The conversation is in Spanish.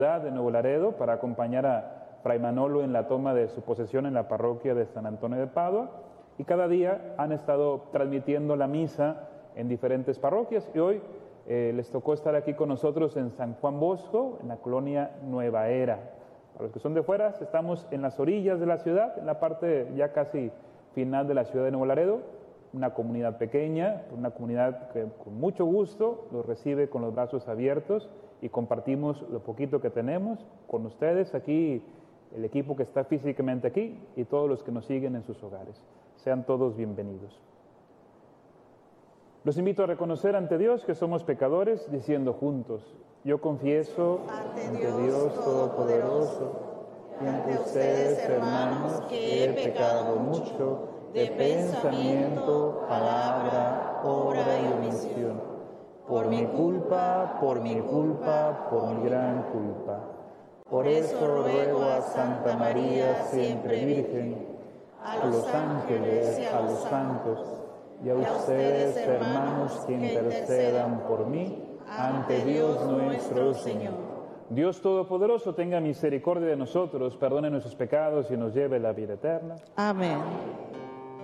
de Nuevo Laredo para acompañar a Fray Manolo en la toma de su posesión en la parroquia de San Antonio de Padua, y cada día han estado transmitiendo la misa en diferentes parroquias, y hoy les tocó estar aquí con nosotros en San Juan Bosco, en la colonia Nueva Era. Para los que son de fuera, estamos en las orillas de la ciudad, en la parte ya casi final de la ciudad de Nuevo Laredo, una comunidad pequeña, una comunidad que con mucho gusto los recibe con los brazos abiertos, y compartimos lo poquito que tenemos con ustedes aquí, el equipo que está físicamente aquí y todos los que nos siguen en sus hogares. Sean todos bienvenidos. Los invito a reconocer ante Dios que somos pecadores, diciendo juntos: yo confieso ante Dios Todopoderoso y ante ustedes, hermanos, que he pecado mucho de pensamiento, palabra, obra y omisión. Por mi culpa, por mi culpa, por mi gran culpa. Por eso ruego a Santa María, siempre Virgen, a los ángeles y a los santos, y a ustedes, hermanos, que intercedan por mí ante Dios nuestro Señor. Dios Todopoderoso tenga misericordia de nosotros, perdone nuestros pecados y nos lleve a la vida eterna. Amén.